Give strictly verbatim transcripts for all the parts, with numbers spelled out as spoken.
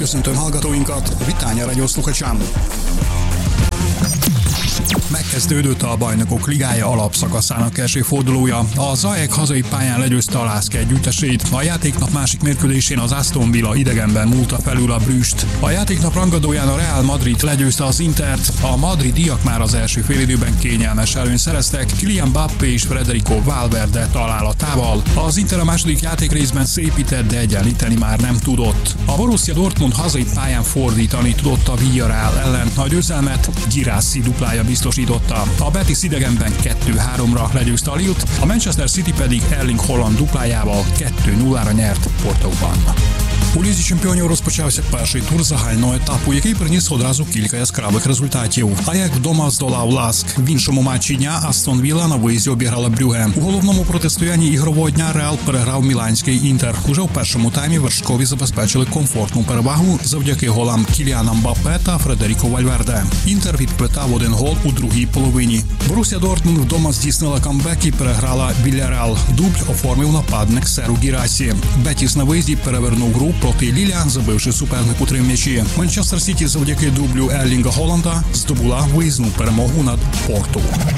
Köszöntöm hallgatóinkat, Vitánya rádió sluchačám! Megkezdődött a Bajnokok Ligája alapszakaszának első fordulója. A Zajek hazai pályán legyőzte a Lászke együttesét. A játéknap másik mérkőzésén az Aston Villa idegenben múlta felül a Brüst. A játéknap rangadóján a Real Madrid legyőzte az Intert. A madridiak már az első félidőben kényelmes előnyt szereztek Kylian Mbappé és Federico Valverde találatával. Az Inter a második játékrészben szépített, de egyenlíteni már nem tudott. A Borussia Dortmund hazai pályán fordítani tudott a Villarreal ellen. A győzelmet Girassi duplája biztosította. A Betis idegenben kettő háromra legyőzte a Lille-t, a Manchester City pedig Erling Haaland duplájával kettő nullára nyert Portóban. У Лізі чемпіонів розпочався перший тур загального етапу, який приніс одразу кілька яскравих результатів. Аякс вдома здолав Ласк. В іншому матчі дня Астон Вілла на виїзді обіграла Брюге. У головному протистоянні ігрового дня Реал переграв міланський Інтер. Уже в першому таймі вершкові забезпечили комфортну перевагу завдяки голам Кіліана Мбаппе та Федеріко Вальверде. Інтер відквитав один гол у другій половині. Борусsia Дортмунд вдома здійснила камбек і переграла Villarreal. Дубль оформив нападник Серу Гірасі. Бетіс на виїзді перевернув гру проти Ліля, забивши супернику три м'ячі. Манчестер Сіті завдяки дублю Ерлінга Холланда здобула виїзну перемогу над Порту.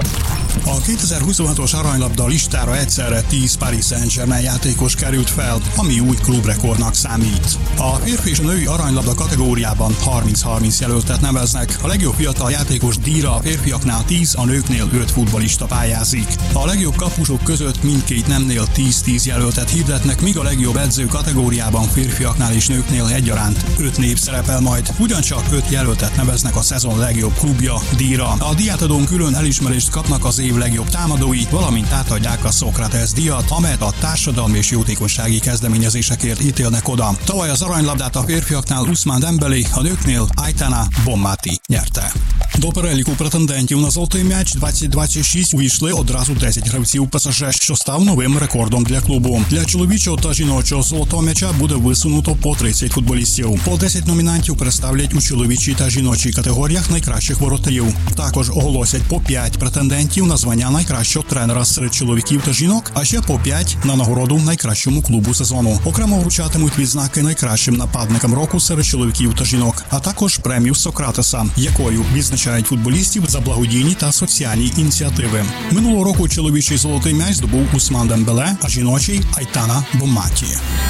A kétezer-huszonhatos aranylabda listára egyszerre tíz Paris Saint-Germain játékos került fel, ami új klubrekordnak számít. A férfi és a női aranylabda kategóriában harminc-harminc jelöltet neveznek. A legjobb fiatal játékos díjra a férfiaknál tíz, a nőknél öt futballista pályázik. A legjobb kapusok között mindkét nemnél tíz-tíz jelöltet hirdetnek, míg a legjobb edző kategóriában férfiaknál és nőknél egyaránt öt név szerepel majd. Ugyancsak öt jelöltet neveznek a szezon legjobb klubja díjra. A díjátadón külön elismerést kapnak az év legjobb támadói, valamint átadják a Sokrates díjat, amelyet a társadalmi és jótékonysági kezdeményezésekért ítélnek oda. Tavaly az aranylabdát a férfiaknál Ousmane Dembélé, a nőknél Aitana Bonmati nyerte. До переліку претендентів на золотий м'яч двадцять двадцять шість увійшли одразу десять гравців ПСЖ, що став новим рекордом для клубу. Для чоловічого та жіночого золотого м'яча буде висунуто по тридцять футболістів. По десять номінантів представлять у чоловічій та жіночій категоріях найкращих воротарів. Також оголосять по п'ять претендентів на звання найкращого тренера серед чоловіків та жінок, а ще по п'ять на нагороду найкращому клубу сезону. Окремо вручатимуть відзнаки найкращим нападникам року серед чоловіків та жінок, а також премію Сократеса, якою відзначають футболістів за благодійні та соціальні ініціативи. Минулого року чоловічий золотий м'яч здобув Ousmane Dembélé, а жіночий Aitana Bonmati.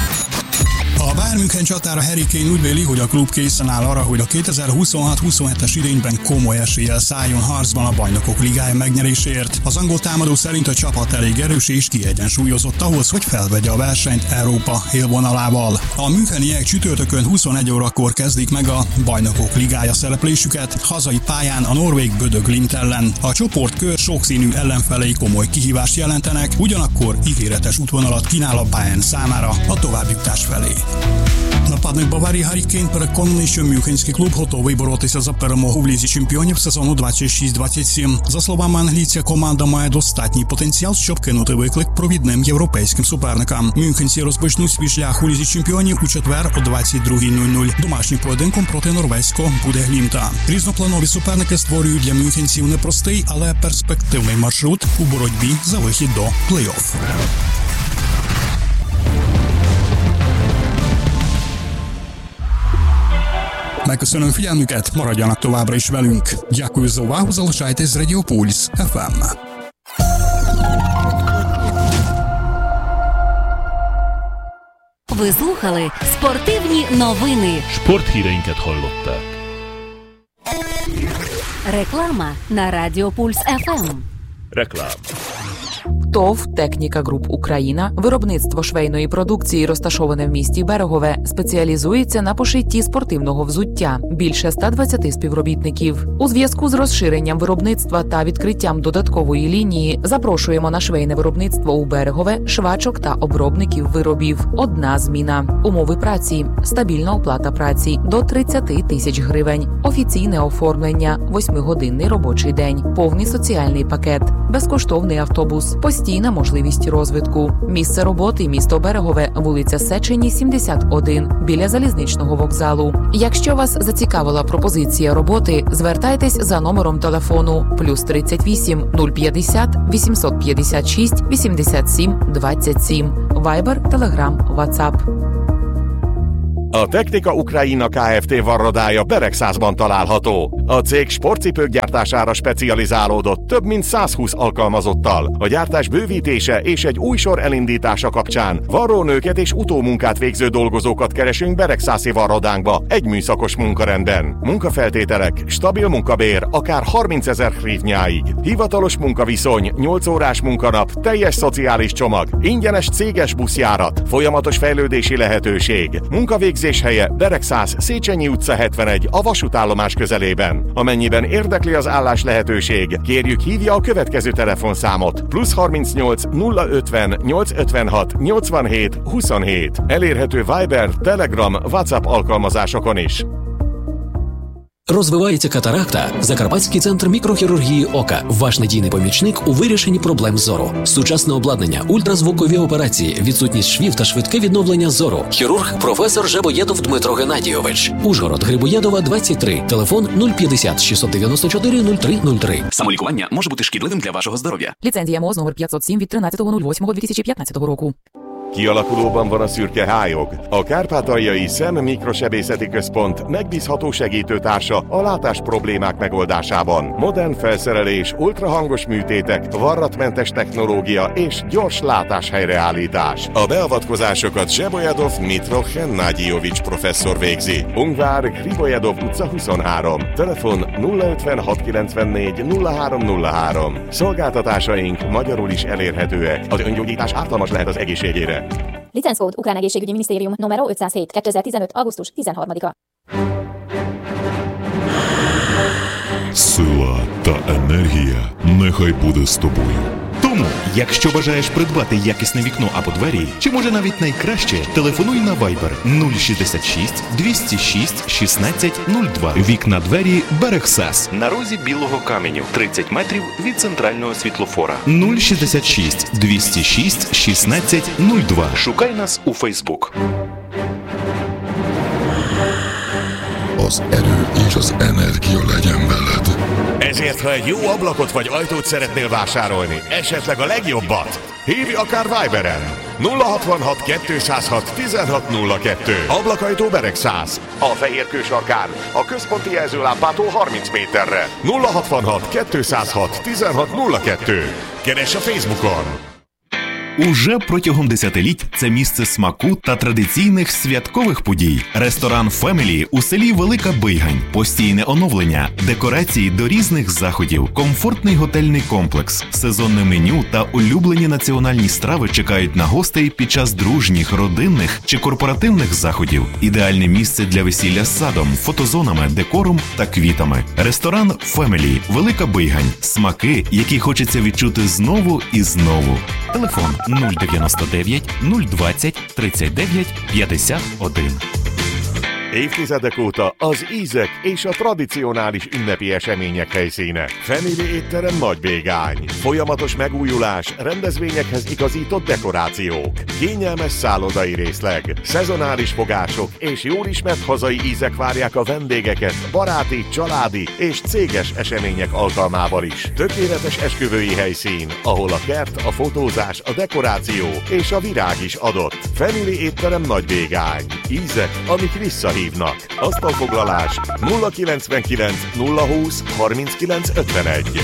A Bayern München csatára Harry Kane úgy véli, hogy a klub készen áll arra, hogy a kétezer-huszonhat huszonhetes idényben komoly eséllyel szálljon harcban a Bajnokok Ligája megnyeréséért. Az angol támadó szerint a csapat elég erős és kiegyensúlyozott ahhoz, hogy felvegye a versenyt Európa élvonalával. A müncheniek csütörtökön huszonegy órakor kezdik meg a Bajnokok Ligája szereplésüket hazai pályán a norvég Bodø Glimt ellen. A csoportkör sokszínű ellenfelei komoly kihívást jelentenek, ugyanakkor ígéretes útvonalat kínál a Bayern számára a továbbjutás felé. Нападник Баварії Гаррі Кейн переконаний, що мюнхенський клуб готовий боротися за перемогу в Лізі чемпіонів сезону двадцять шість двадцять сім. За словами англійця, команда має достатній потенціал, щоб кинути виклик провідним європейським суперникам. Мюнхенці розпочнуть свій шлях у Лізі чемпіонів у четвер о двадцять другій нуль нуль домашнім поєдинком проти норвезького Бодø Глімта. Різнопланові суперники створюють для мюнхенців непростий, але перспективний маршрут у боротьбі за вихід до плей-офф. Megköszönöm figyelmüket, maradjanak továbbra is velünk. Дякую за увагу, залишайтесь з Радіо Пульс еф ем. Ви слухали спортивні новини. Sporthíreinket hallották. Реклама на Радіо Пульс еф ем. Реклама. ТОВ «Техніка Груп Україна», виробництво швейної продукції, розташоване в місті Берегове, спеціалізується на пошитті спортивного взуття. Більше ста двадцяти співробітників. У зв'язку з розширенням виробництва та відкриттям додаткової лінії запрошуємо на швейне виробництво у Берегове, швачок та обробників виробів. Одна зміна. Умови праці. Стабільна оплата праці до тридцять тисяч гривень. Офіційне оформлення. восьмигодинний робочий день. Повний соціальний пакет. Безкоштовний автобус. Постійна можливість розвитку. Місце роботи – місто Берегове, вулиця Сечені, сімдесят один, біля залізничного вокзалу. Якщо вас зацікавила пропозиція роботи, звертайтесь за номером телефону плюс тридцять вісім нуль п'ятдесят вісімсот п'ятдесят шість вісімдесят сім двадцять сім. Вайбер, Телеграм, Ватсап. A Technika Ukrajina Kft. Varrodája Beregszászban található. A cég sportcipők gyártására specializálódott több mint százhúsz alkalmazottal. A gyártás bővítése és egy új sor elindítása kapcsán varrónőket és utómunkát végző dolgozókat keresünk Beregszászi varrodánkba egy műszakos munkarendben. Munkafeltételek, stabil munkabér, akár harmincezer hrivnyáig. Hivatalos munkaviszony, nyolc órás munkanap, teljes szociális csomag, ingyenes céges buszjárat, folyamatos fejlődési lehetőség. Munkavégzés helye Beregszász, Széchenyi utca hetvenegy, a vasútállomás közelében. Amennyiben érdekli az állás lehetőség, kérjük hívja a következő telefonszámot: plusz harmincnyolc nulla ötven nyolcszázötvenhat nyolcvanhét huszonhét. Elérhető Viber, Telegram, WhatsApp alkalmazásokon is. Розвивається катаракта. Закарпатський центр мікрохірургії ока. Ваш надійний помічник у вирішенні проблем зору. Сучасне обладнання, ультразвукові операції, відсутність швів та швидке відновлення зору. Хірург професор Жебоєдов Дмитро Геннадійович. Ужгород, Грибоєдова, двадцять три. Телефон нуль п'ятдесят шістсот дев'яносто чотири нуль три нуль три. Самолікування може бути шкідливим для вашого здоров'я. Ліцензія МОЗ номер п'ятсот сім від тринадцятого лютого дві тисячі п'ятнадцятого року. Kialakulóban van a szürke hályog. A Kárpátaljai Szem-Mikrosebészeti Központ megbízható segítőtársa a látás problémák megoldásában. Modern felszerelés, ultrahangos műtétek, varratmentes technológia és gyors látás helyreállítás. A beavatkozásokat Zsebolyadov Dmitro Hennadyijovics professzor végzi. Ungvár, Gribojedov utca huszonhárom. Telefon nulla ötvenhat kilencvennégy nulla három nulla három. Szolgáltatásaink magyarul is elérhetőek. Az öngyógyítás ártalmas lehet az egészségére. Licenckód Ukrán Egészségügyi Minisztérium numero ötszázhét kétezer-tizenöt. augusztus tizenharmadika. Сила та енергія нехай буде з тобою. Тому, якщо бажаєш придбати якісне вікно або двері, чи може навіть найкраще, телефонуй на Viber нуль шістдесят шість двісті шість шістнадцять нуль два. Вікна двері Берегсас. На розі Білого Каменю, тридцять метрів від центрального світлофора. нуль шістдесят шість двісті шість шістнадцять нуль два. Шукай нас у Facebook. Az erő és az energia legyen veled. Ezért, ha egy jó ablakot vagy ajtót szeretnél vásárolni, esetleg a legjobbat, hívj akár Viberen. nulla hatvanhat kétszázhat tizenhat nulla kettő. Ablakajtó Beregszász. A Fehérkő sarkán, a központi jelzőlámpától harminc méterre. nulla hatvanhat kétszázhat tizenhat nulla kettő. Keres a Facebookon. Уже протягом десятиліть це місце смаку та традиційних святкових подій. Ресторан «Фемілі» у селі Велика Бийгань. Постійне оновлення, декорації до різних заходів, комфортний готельний комплекс, сезонне меню та улюблені національні страви чекають на гостей під час дружніх, родинних чи корпоративних заходів. Ідеальне місце для весілля з садом, фотозонами, декором та квітами. Ресторан «Фемілі» Велика Бийгань. Смаки, які хочеться відчути знову і знову. Телефон нуль дев'яносто дев'ять нуль двадцять тридцять дев'ять п'ятдесят один. Évtizedek óta az ízek és a tradicionális ünnepi események helyszíne. Family étterem Nagybégány. Folyamatos megújulás, rendezvényekhez igazított dekorációk, kényelmes szállodai részleg, szezonális fogások és jól ismert hazai ízek várják a vendégeket baráti, családi és céges események alkalmával is. Tökéletes esküvői helyszín, ahol a kert, a fotózás, a dekoráció és a virág is adott. Family étterem Nagybégány. Ízek, amik visszahívnak. Asztalfoglalás nulla kilencvenkilenc nulla húsz harminckilenc ötvenegy.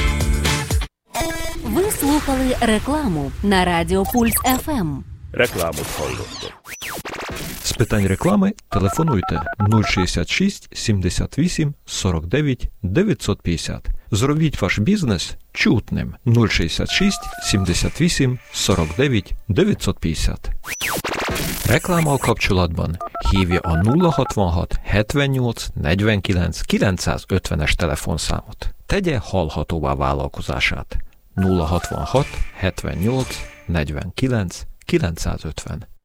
Ви слухали рекламу на Радіо Пульс еф ем. Рекламу hallottak. З питань реклами телефонуйте нуль шістдесят шість сімдесят вісім сорок дев'ять дев'ятсот п'ятдесят. Зробіть ваш бізнес чутним. нуль шістдесят шість сімдесят вісім сорок дев'ять дев'ятсот п'ятдесят. Reklama kapcsolatban hívja a nulla hatvanhat hetvennyolc negyvenkilenc kilencszázötvenes telefonszámot. Tegye hallhatóvá vállalkozását. nulla hatvanhat hetvennyolc negyvenkilenc kilencszázötven.